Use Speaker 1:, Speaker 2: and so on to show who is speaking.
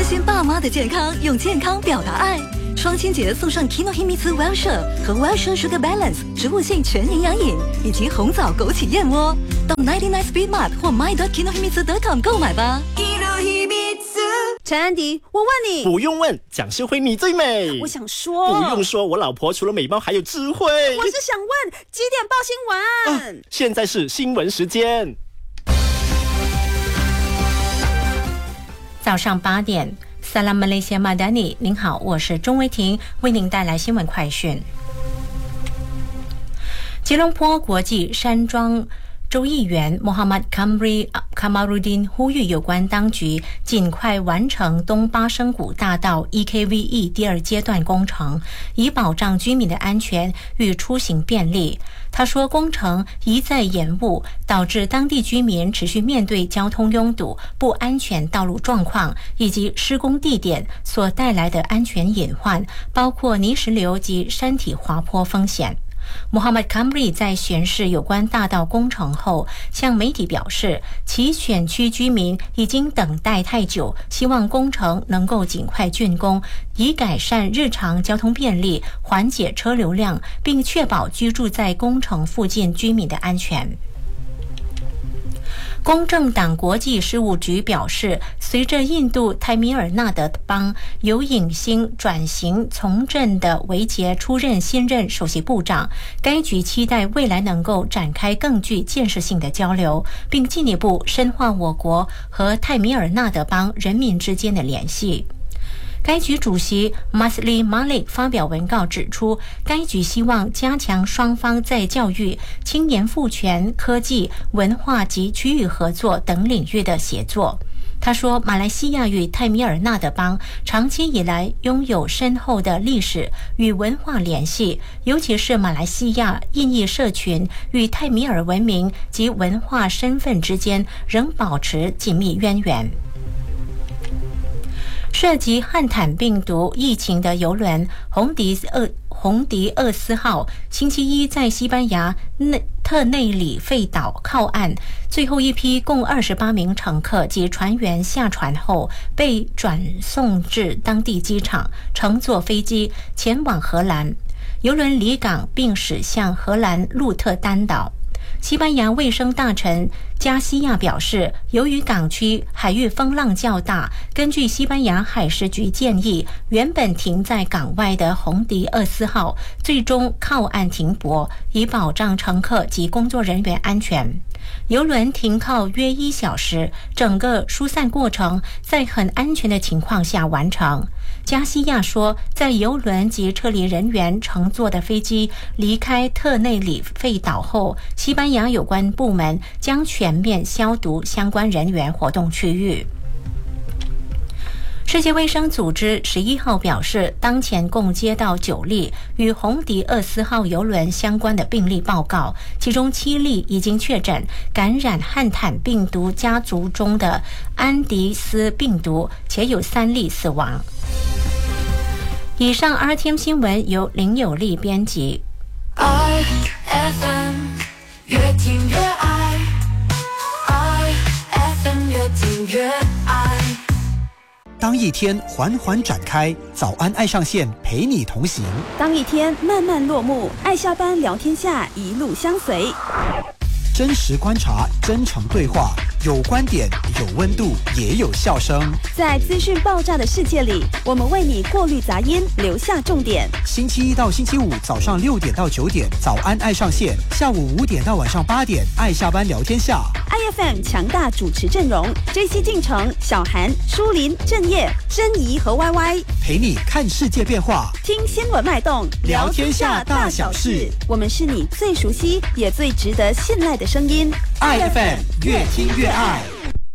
Speaker 1: 心爸妈的健康，用健康表达爱。双亲节送上 Kinohimitsu Wellshire 和 Wellshire Sugar Balance 植物性全营养饮，以及红枣枸杞燕窝。到99 Speed Mart 或 my.kinohimitsu.com 购买吧。
Speaker 2: 陈安迪，我问你，
Speaker 3: 不用问，蒋秀慧你最美。
Speaker 2: 我想说，
Speaker 3: 不用说，我老婆除了美貌还有智慧。
Speaker 2: 我是想问几点报新闻？
Speaker 3: 现在是新闻时间。
Speaker 4: 早上8点。Salam Malaysia Madani， 您好，我是钟维婷，为您带来新闻快讯。吉隆坡国际山庄州议员 Muhammad Kamaruddin 呼吁有关当局尽快完成东巴生谷大道 EKVE 第2阶段工程，以保障居民的安全与出行便利。他说，工程一再延误，导致当地居民持续面对交通拥堵、不安全道路状况以及施工地点所带来的安全隐患，包括泥石流及山体滑坡风险。Muhammad Kamri 在巡视有关大道工程后，向媒体表示，其选区居民已经等待太久，希望工程能够尽快竣工，以改善日常交通便利，缓解车流量，并确保居住在工程附近居民的安全。公正党国际事务局表示，随着印度泰米尔纳德邦由影星转型从政的维杰出任新任首席部长，该局期待未来能够展开更具建设性的交流，并进一步深化我国和泰米尔纳德邦人民之间的联系。该局主席 Masli Malik 发表文告指出，该局希望加强双方在教育、青年赋权、科技、文化及区域合作等领域的协作。他说，马来西亚与泰米尔纳德邦长期以来拥有深厚的历史与文化联系，尤其是马来西亚印裔社群与泰米尔文明及文化身份之间仍保持紧密渊源。涉及汉坦病毒疫情的邮轮红迪厄斯号星期一在西班牙特内里费岛靠岸，最后一批共28名乘客及船员下船后被转送至当地机场，乘坐飞机前往荷兰。邮轮离港并驶向荷兰鹿特丹岛。西班牙卫生大臣加西亚表示，由于港区海域风浪较大，根据西班牙海事局建议，原本停在港外的红迪厄斯号最终靠岸停泊，以保障乘客及工作人员安全。邮轮停靠约1小时，整个疏散过程在很安全的情况下完成。加西亚说，在邮轮及撤离人员乘坐的飞机离开特内里费岛后，西班牙有关部门将全面消毒相关人员活动区域。世界卫生组织11号表示，当前共接到9例与红迪厄斯号邮轮相关的病例报告，其中7例已经确诊感染汉坦病毒家族中的安迪斯病毒，且有3例死亡。以上 RTM 新闻由林有利编辑。
Speaker 5: IFM 越听越爱 ，IFM 越听越爱。
Speaker 6: 当一天缓缓展开，早安爱上线陪你同行；
Speaker 2: 当一天慢慢落幕，爱下班聊天下一路相随。
Speaker 6: 真实观察，真诚对话，有观点，有温度，也有笑声。
Speaker 2: 在资讯爆炸的世界里，我们为你过滤杂音，留下重点。
Speaker 6: 星期一到星期五早上6点到9点，早安爱上线；下午5点到晚上8点，爱下班聊天下。
Speaker 2: IFM 强大主持阵容：JC进城、小韩、舒林、郑业、珍怡和 YY，
Speaker 6: 陪你看世界变化，
Speaker 2: 听新闻脉动，
Speaker 6: 聊天下大小事。
Speaker 2: 我们是你最熟悉也最值得信赖的声音。
Speaker 6: IFM 越听越爱。